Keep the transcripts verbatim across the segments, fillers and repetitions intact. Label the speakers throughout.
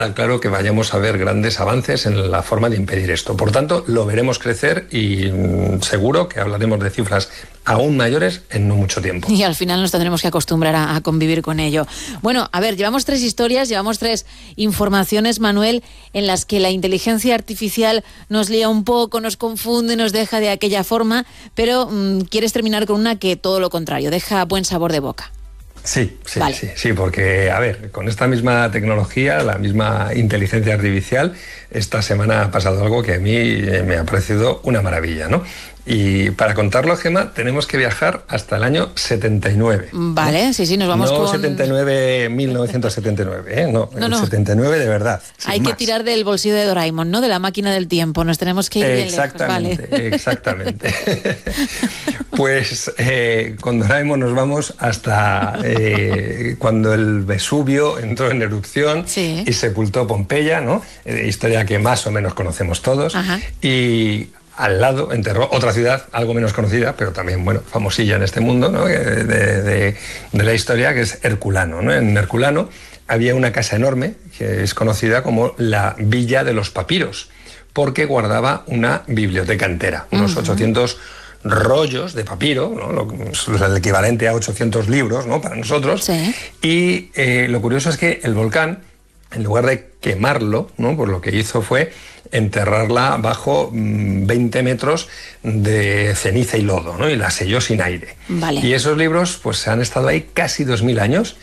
Speaker 1: claro que vayamos a ver grandes avances en la forma de impedir esto. Por tanto, lo veremos crecer y mmm, seguro que hablaremos de cifras aún mayores en no mucho tiempo.
Speaker 2: Y al final nos tendremos que acostumbrar a, a convivir con ello. Bueno, a ver, llevamos tres historias, llevamos tres informaciones, Manuel, en las que la inteligencia artificial nos lía un poco, nos confunde, nos deja de aquella forma, pero mmm, quieres terminar con una que todo lo contrario, deja buen sabor de boca.
Speaker 1: Sí, sí,
Speaker 2: vale.
Speaker 1: sí, sí, porque, a ver, con esta misma tecnología, la misma inteligencia artificial, esta semana ha pasado algo que a mí eh, me ha parecido una maravilla, ¿no? Y para contarlo, Gemma, tenemos que viajar hasta el año setenta y nueve.
Speaker 2: Vale, ¿no? sí, sí, nos vamos
Speaker 1: no
Speaker 2: con...
Speaker 1: setenta y nueve, mil novecientos setenta y nueve, ¿eh? No,
Speaker 2: no,
Speaker 1: el
Speaker 2: no.
Speaker 1: setenta y nueve de verdad.
Speaker 2: Hay más. que tirar del bolsillo de Doraemon, ¿no? De la máquina del tiempo, nos tenemos que ir bien lejos,
Speaker 1: Exactamente,
Speaker 2: vale.
Speaker 1: exactamente. Pues eh, con Doraemon nos vamos hasta eh, cuando el Vesubio entró en erupción
Speaker 2: sí.
Speaker 1: y sepultó Pompeya, ¿no? Eh, historia que más o menos conocemos todos.
Speaker 2: Ajá.
Speaker 1: Y al lado enterró otra ciudad algo menos conocida, pero también, bueno, famosilla en este mundo, ¿no? de, de, de la historia, que es Herculano, ¿no? En Herculano había una casa enorme que es conocida como la Villa de los Papiros, porque guardaba una biblioteca entera, unos uh-huh. ochocientos rollos de papiro, ¿no? Lo, el equivalente a ochocientos libros, ¿no? Para nosotros.
Speaker 2: Sí.
Speaker 1: Y eh, lo curioso es que el volcán, en lugar de quemarlo, ¿no? Pues lo que hizo fue enterrarla bajo mmm, veinte metros de ceniza y lodo, ¿no? Y la selló sin aire.
Speaker 2: Vale.
Speaker 1: Y esos libros pues han estado ahí casi dos mil años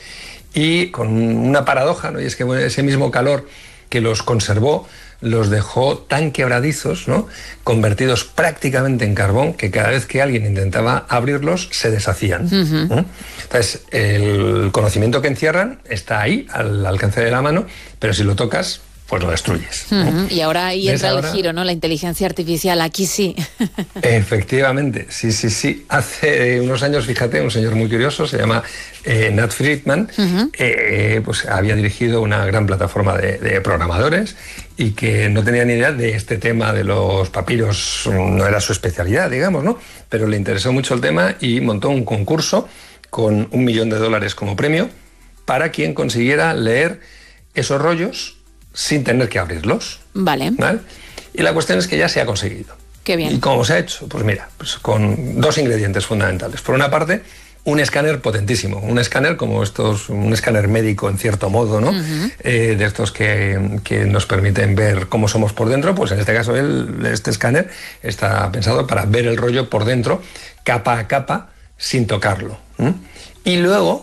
Speaker 1: y con una paradoja, ¿no? Y es que bueno, ese mismo calor que los conservó los dejó tan quebradizos, ¿no? Convertidos prácticamente en carbón, que cada vez que alguien intentaba abrirlos se deshacían. Uh-huh. ¿eh? Entonces, el conocimiento que encierran está ahí, al alcance de la mano, pero si lo tocas, pues lo destruyes.
Speaker 2: Uh-huh. Y ahora ahí entra
Speaker 1: ahora?
Speaker 2: el giro, ¿no? La inteligencia artificial, aquí sí.
Speaker 1: Efectivamente, sí, sí, sí. Hace unos años, fíjate, un señor muy curioso, se llama eh, Nat Friedman, uh-huh. eh, pues había dirigido una gran plataforma de, de programadores y que no tenía ni idea de este tema de los papiros, no era su especialidad, digamos, ¿no? Pero le interesó mucho el tema y montó un concurso con un millón de dólares como premio para quien consiguiera leer esos rollos sin tener que abrirlos.
Speaker 2: Vale.
Speaker 1: ¿Vale? Y la cuestión es que ya se ha conseguido.
Speaker 2: Qué bien.
Speaker 1: ¿Y cómo se ha hecho? Pues mira, pues con dos ingredientes fundamentales. Por una parte, un escáner potentísimo. Un escáner como estos, un escáner médico en cierto modo, ¿no? Uh-huh. Eh, de estos que, que nos permiten ver cómo somos por dentro. Pues en este caso, el, este escáner está pensado para ver el rollo por dentro, capa a capa, sin tocarlo. ¿Mm? Y luego,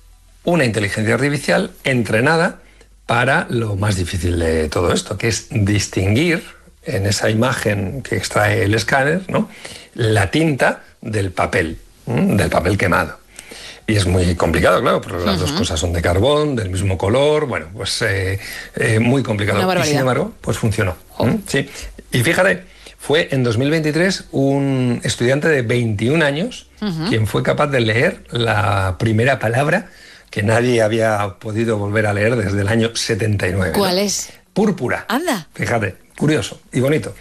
Speaker 1: una inteligencia artificial entrenada para lo más difícil de todo esto, que es distinguir en esa imagen que extrae el escáner, ¿no? La tinta del papel, ¿m? del papel quemado. Y es muy complicado, claro, porque las uh-huh. dos cosas son de carbón, del mismo color, bueno, pues eh, eh, muy complicado. Y sin embargo, pues funcionó. Oh. Sí. Y fíjate, fue en dos mil veintitrés un estudiante de veintiún años uh-huh. quien fue capaz de leer la primera palabra que nadie había podido volver a leer desde el año setenta y nueve.
Speaker 2: ¿Cuál
Speaker 1: ¿no?
Speaker 2: es?
Speaker 1: Púrpura.
Speaker 2: Anda.
Speaker 1: Fíjate, curioso y bonito.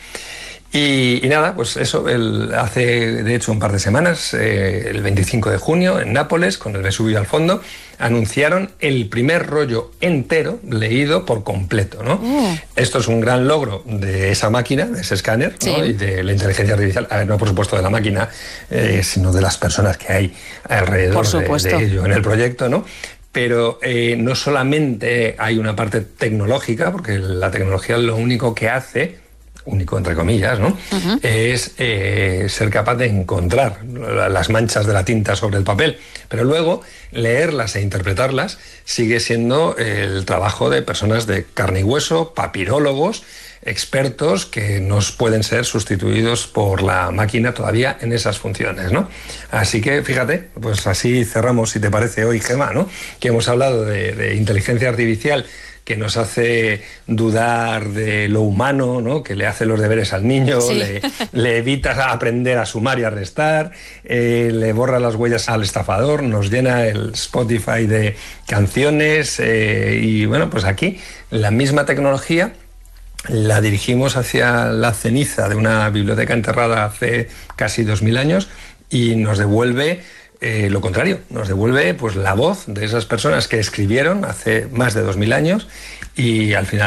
Speaker 1: Y, y nada, pues eso, el, hace de hecho un par de semanas, eh, el veinticinco de junio, en Nápoles, con el Vesubio al fondo, anunciaron el primer rollo entero leído por completo, ¿no? Uh. Esto es un gran logro de esa máquina, de ese escáner, sí. ¿no? Y de la inteligencia artificial, a ver, no por supuesto de la máquina, eh, sino de las personas que hay alrededor de, de ello en el proyecto, ¿no? Pero eh, no solamente hay una parte tecnológica, porque la tecnología lo único que hace, único entre comillas, ¿no? Uh-huh. Es eh, ser capaz de encontrar las manchas de la tinta sobre el papel, pero luego leerlas e interpretarlas sigue siendo el trabajo de personas de carne y hueso, papirólogos, expertos que no pueden ser sustituidos por la máquina todavía en esas funciones, ¿no? Así que fíjate, pues así cerramos, si te parece, hoy, Gemma, ¿no? Que hemos hablado de, de inteligencia artificial que nos hace dudar de lo humano, ¿no? Que le hace los deberes al niño, sí. le, le evita aprender a sumar y a restar, eh, le borra las huellas al estafador, nos llena el Spotify de canciones eh, y bueno, pues aquí la misma tecnología la dirigimos hacia la ceniza de una biblioteca enterrada hace casi dos mil años y nos devuelve eh, lo contrario, nos devuelve pues la voz de esas personas que escribieron hace más de dos mil años y al final